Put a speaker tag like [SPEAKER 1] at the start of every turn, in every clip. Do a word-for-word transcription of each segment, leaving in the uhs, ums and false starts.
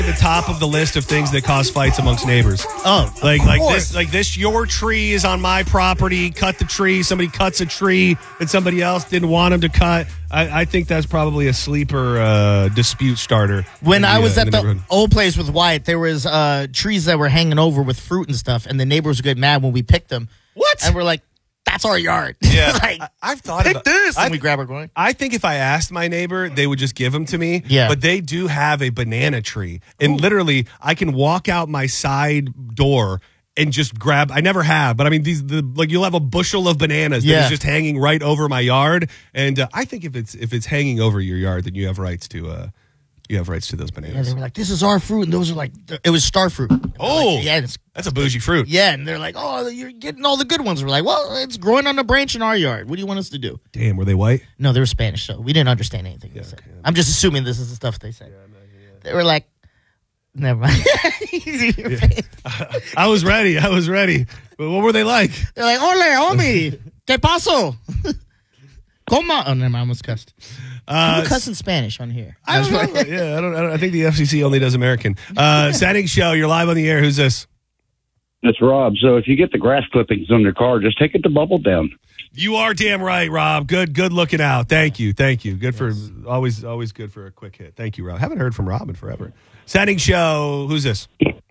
[SPEAKER 1] the top of the list of things that cause fights amongst neighbors.
[SPEAKER 2] Oh,
[SPEAKER 1] like like this, like this. Your tree is on my property. Cut the tree. Somebody cuts a tree that somebody else didn't want him to cut. I, I think that's probably a sleeper uh, dispute starter.
[SPEAKER 2] When
[SPEAKER 1] the,
[SPEAKER 2] I was
[SPEAKER 1] uh,
[SPEAKER 2] at
[SPEAKER 1] the,
[SPEAKER 2] the old place with Wyatt, there was uh, trees that were hanging over with fruit and stuff, and the neighbors would get mad when we picked them.
[SPEAKER 1] What?
[SPEAKER 2] And we're like, that's our yard.
[SPEAKER 1] Yeah,
[SPEAKER 2] like,
[SPEAKER 1] I, I've thought
[SPEAKER 2] pick
[SPEAKER 1] about
[SPEAKER 2] this, and
[SPEAKER 1] I,
[SPEAKER 2] we grab our going.
[SPEAKER 1] I think if I asked my neighbor, they would just give them to me.
[SPEAKER 2] Yeah.
[SPEAKER 1] But they do have a banana tree. And Ooh. literally, I can walk out my side door and just grab. I never have, but I mean, these the like you'll have a bushel of bananas
[SPEAKER 2] yeah.
[SPEAKER 1] that is just hanging right over my yard. And uh, I think if it's if it's hanging over your yard, then you have rights to uh, you have rights to those bananas.
[SPEAKER 2] Yeah, they were like, this is our fruit, and those are like, it was star fruit.
[SPEAKER 1] Oh,
[SPEAKER 2] like, yeah, it's,
[SPEAKER 1] that's a bougie fruit.
[SPEAKER 2] Yeah, and they're like, oh, you're getting all the good ones. We're like, well, it's growing on a branch in our yard. What do you want us to do?
[SPEAKER 1] Damn, were they white?
[SPEAKER 2] No, they were Spanish, so we didn't understand anything
[SPEAKER 1] yeah,
[SPEAKER 2] they said.
[SPEAKER 1] okay.
[SPEAKER 2] I'm just assuming this is the stuff they said.
[SPEAKER 1] Yeah, no, yeah.
[SPEAKER 2] They were like, never mind.
[SPEAKER 1] yeah. I, I was ready. I was ready. But what were they like?
[SPEAKER 2] They're like, ole, homie, ¿qué pasó? ¿Cómo? Oh, never mind, I almost cussed. Uh, Who cuss in Spanish on here?
[SPEAKER 1] I don't know. yeah, I don't, I don't. I think the F C C only does American. Uh, Standing show. You're live on the air. Who's this?
[SPEAKER 3] It's Rob. So if you get the grass clippings on your car, just take it to Bubble Down.
[SPEAKER 1] You are damn right, Rob. Good, good looking out. Thank you, thank you. Good for yes. always, always good for a quick hit. Thank you, Rob. Haven't heard from Rob in forever. Standing show. Who's this?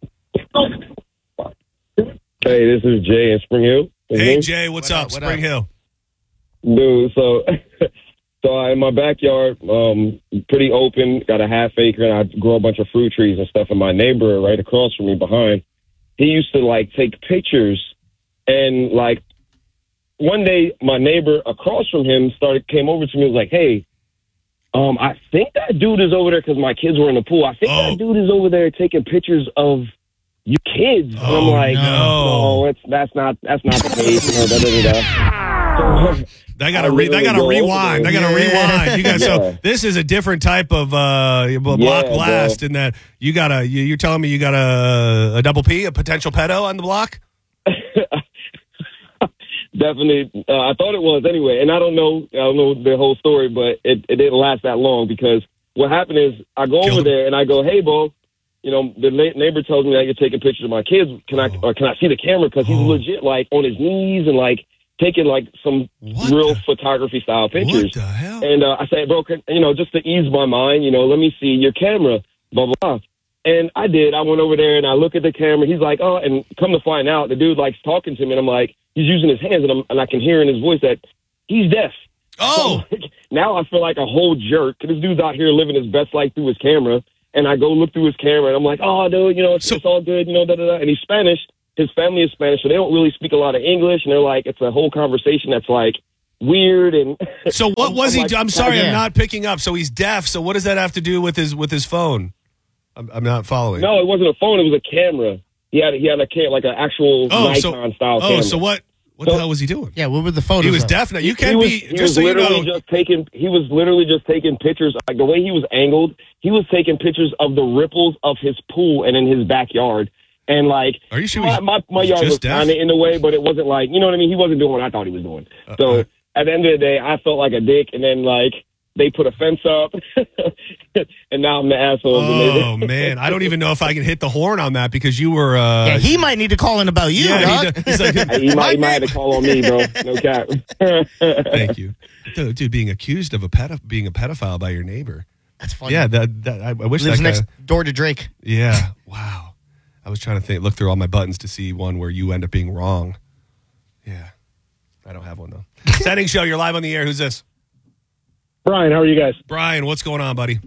[SPEAKER 4] Hey, this is Jay in Spring Hill. Is
[SPEAKER 1] hey,
[SPEAKER 4] it?
[SPEAKER 1] Jay. What's
[SPEAKER 2] what
[SPEAKER 1] up,
[SPEAKER 2] up what
[SPEAKER 1] Spring
[SPEAKER 2] up?
[SPEAKER 1] Hill?
[SPEAKER 4] Dude, so so I, in my backyard, um, pretty open, got a half acre, and I grow a bunch of fruit trees and stuff. And my neighbor right across from me behind, he used to like take pictures, and like one day my neighbor across from him started came over to me and was like, hey, um, I think that dude is over there because my kids were in the pool. I think
[SPEAKER 1] oh.
[SPEAKER 4] that dude is over there taking pictures of you kids.
[SPEAKER 1] Oh,
[SPEAKER 4] and I'm like,
[SPEAKER 1] no,
[SPEAKER 4] no it's, that's not that's not the case. You know, da, da, da, da. So,
[SPEAKER 1] They gotta re- they gotta rewind. They gotta
[SPEAKER 2] Yeah.
[SPEAKER 1] rewind. You got
[SPEAKER 4] Yeah.
[SPEAKER 1] so this is a different type of uh, block
[SPEAKER 4] Yeah,
[SPEAKER 1] blast
[SPEAKER 4] bro.
[SPEAKER 1] in that you gotta you, you're telling me you got a, a double P, a potential pedo on the block.
[SPEAKER 4] Definitely, uh, I thought it was anyway, and I don't know, I don't know the whole story, but it, it didn't last that long because what happened is I go
[SPEAKER 1] Killed
[SPEAKER 4] over
[SPEAKER 1] him.
[SPEAKER 4] there and I go, hey, Bo, you know, the na- neighbor tells me that you're taking pictures of my kids. Can I, or can I see the camera? Because he's
[SPEAKER 1] Oh.
[SPEAKER 4] legit like on his knees and like taking like some
[SPEAKER 1] What
[SPEAKER 4] real
[SPEAKER 1] the-
[SPEAKER 4] photography style pictures.
[SPEAKER 1] What the hell?
[SPEAKER 4] And uh, I said, bro, can, you know, just to ease my mind, you know, let me see your camera, blah, blah, blah. And I did. I went over there and I look at the camera. He's like, oh, and come to find out, the dude likes talking to me. And I'm like, he's using his hands, and, I'm, and I can hear in his voice that he's deaf.
[SPEAKER 1] Oh,
[SPEAKER 4] So, now I feel like a whole jerk. This dude's out here living his best life through his camera. And I go look through his camera, and I'm like, oh, dude, you know, it's,
[SPEAKER 1] So-
[SPEAKER 4] it's all good, you know, da, da, da. And he's Spanish. His family is Spanish, so they don't really speak a lot of English. And they're like, it's a whole conversation that's like weird. And
[SPEAKER 1] so what was he?
[SPEAKER 4] like,
[SPEAKER 1] do- I'm sorry,
[SPEAKER 2] yeah.
[SPEAKER 1] I'm not picking up. So he's deaf. So what does that have to do with his with his phone? I'm, I'm not following.
[SPEAKER 4] No, it wasn't a phone. It was a camera. He had he had a cam- like an actual
[SPEAKER 1] Oh, so
[SPEAKER 4] Nikon style
[SPEAKER 1] oh,
[SPEAKER 4] camera.
[SPEAKER 1] so what? What
[SPEAKER 4] So-
[SPEAKER 1] the hell was he doing?
[SPEAKER 2] Yeah, what were the photos
[SPEAKER 1] He was
[SPEAKER 2] of?
[SPEAKER 1] deaf. Now you
[SPEAKER 4] He
[SPEAKER 1] can't
[SPEAKER 4] was,
[SPEAKER 1] be.
[SPEAKER 4] he
[SPEAKER 1] Just
[SPEAKER 4] was
[SPEAKER 1] so you
[SPEAKER 4] literally
[SPEAKER 1] know.
[SPEAKER 4] just taking. He was literally just taking pictures. Like the way he was angled, he was taking pictures of the ripples of his pool and in his backyard. And like,
[SPEAKER 1] Are you sure
[SPEAKER 4] my
[SPEAKER 1] he's-
[SPEAKER 4] my, my
[SPEAKER 1] he's
[SPEAKER 4] yard
[SPEAKER 1] just
[SPEAKER 4] was
[SPEAKER 1] deaf?
[SPEAKER 4] kind of in the way, but it wasn't like, you know what I mean. He wasn't doing what I thought he was doing.
[SPEAKER 1] Uh,
[SPEAKER 4] So
[SPEAKER 1] uh.
[SPEAKER 4] at the end of the day, I felt like a dick. And then like they put a fence up, and now I'm the asshole. of the neighbor.
[SPEAKER 1] Oh man, I don't even know if I can hit the horn on that because you were. Uh,
[SPEAKER 2] Yeah, he might need to call in about you,
[SPEAKER 1] yeah,
[SPEAKER 2] dog.
[SPEAKER 1] he, he's like,
[SPEAKER 4] Hey, he might, he might have to call on me, bro. No cap.
[SPEAKER 1] Thank you, dude, dude. Being accused of a pedoph- being a pedophile by your neighbor.
[SPEAKER 2] That's funny.
[SPEAKER 1] Yeah, that, that I, I wish
[SPEAKER 2] Lives
[SPEAKER 1] that
[SPEAKER 2] next
[SPEAKER 1] guy,
[SPEAKER 2] door to Drake.
[SPEAKER 1] Yeah, wow. I was trying to think, look through all my buttons to see one where you end up being wrong. Yeah, I don't have one though. Standing show. You're live on the air. Who's this?
[SPEAKER 5] Brian, how are you guys?
[SPEAKER 1] Brian. What's going on, buddy?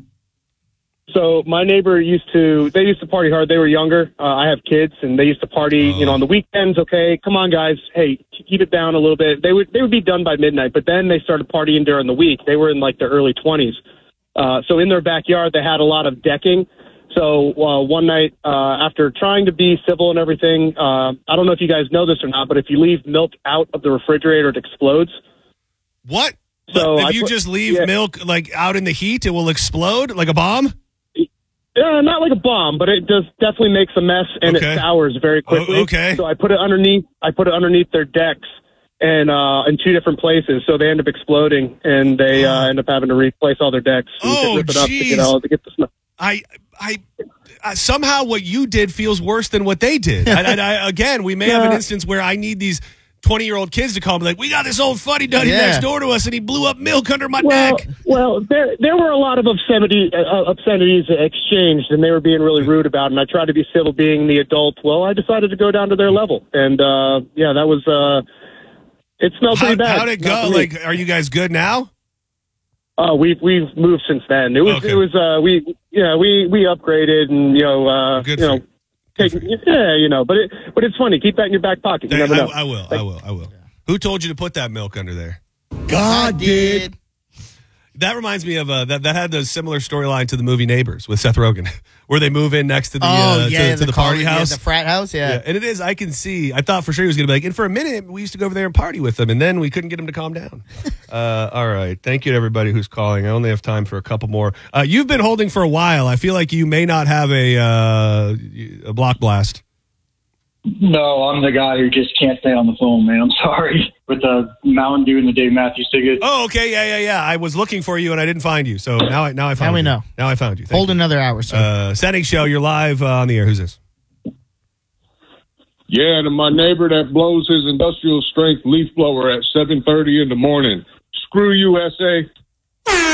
[SPEAKER 5] So my neighbor used to, they used to party hard. They were younger. Uh, I have kids, and they used to party,
[SPEAKER 1] Oh.
[SPEAKER 5] you know, on the weekends. Okay, come on, guys. Hey, keep it down a little bit. They would, they would be done by midnight, but then they started partying during the week. They were in like their early twenties. Uh, so in their backyard, they had a lot of decking. So uh, one night, uh, after trying to be civil and everything, uh, I don't know if you guys know this or not, but if you leave milk out of the refrigerator, it explodes.
[SPEAKER 1] What?
[SPEAKER 5] So
[SPEAKER 1] if
[SPEAKER 5] I
[SPEAKER 1] you
[SPEAKER 5] put-
[SPEAKER 1] just leave
[SPEAKER 5] yeah.
[SPEAKER 1] milk like out in the heat, it will explode like a bomb.
[SPEAKER 5] Yeah, not like a bomb, but it does definitely makes a mess, and
[SPEAKER 1] Okay.
[SPEAKER 5] it sours very quickly.
[SPEAKER 1] Oh, okay.
[SPEAKER 5] So I put it underneath. I put it underneath their decks, and uh, in two different places. So they end up exploding, and they uh, end up having to replace all their decks. and
[SPEAKER 1] Oh,
[SPEAKER 5] rip it up to
[SPEAKER 1] jeez.
[SPEAKER 5] get all to get the snow.
[SPEAKER 1] I I, I somehow what you did feels worse than what they did. I, I, I, again, we may yeah. have an instance where I need these twenty-year-old kids to call me like, we got this old fuddy-duddy yeah. next door to us, and he blew up milk under my
[SPEAKER 5] well,
[SPEAKER 1] neck.
[SPEAKER 5] Well, there there were a lot of obscenity, uh, obscenities exchanged, and they were being really rude about it, and I tried to be civil being the adult. Well, I decided to go down to their level, and, uh, yeah, that was, uh, it smelled
[SPEAKER 1] how,
[SPEAKER 5] pretty bad.
[SPEAKER 1] How'd it go? Like, are you guys good now?
[SPEAKER 5] Uh, we've we've moved since then. It was okay. it was uh we yeah we we upgraded and you know uh
[SPEAKER 1] Good
[SPEAKER 5] you know take, you. yeah you know but it but it's funny, keep that in your back pocket. You
[SPEAKER 1] Dang,
[SPEAKER 5] never know.
[SPEAKER 1] I, I will like, I will I will. Yeah. Who told you to put that milk under there?
[SPEAKER 2] God did.
[SPEAKER 1] That reminds me of uh, that. That had a similar storyline to the movie Neighbors with Seth Rogen, where they move in next to the
[SPEAKER 2] oh,
[SPEAKER 1] uh,
[SPEAKER 2] yeah,
[SPEAKER 1] to, to the, the party house,
[SPEAKER 2] yeah, the frat house. Yeah.
[SPEAKER 1] yeah, and it is. I can see. I thought for sure he was going to be like. And for a minute, we used to go over there and party with them, and then we couldn't get him to calm down. uh, all right, thank you to everybody who's calling. I only have time for a couple more. Uh, you've been holding for a while. I feel like you may not have a uh, a block blast.
[SPEAKER 6] No, I'm the guy who just can't stay on the phone, man. I'm sorry. With the Mountain Dew and the Dave Matthews ticket.
[SPEAKER 1] Oh, okay, yeah, yeah, yeah. I was looking for you and I didn't find you, so now I now I found you.
[SPEAKER 2] Now we
[SPEAKER 1] you.
[SPEAKER 2] know.
[SPEAKER 1] Now I found you. Thank
[SPEAKER 2] Hold
[SPEAKER 1] you.
[SPEAKER 2] another hour, sir.
[SPEAKER 1] Uh, Setting show. You're live uh, on the air. Who's this?
[SPEAKER 7] Yeah, to my neighbor that blows his industrial strength leaf blower at seven thirty in the morning. Screw you, S A.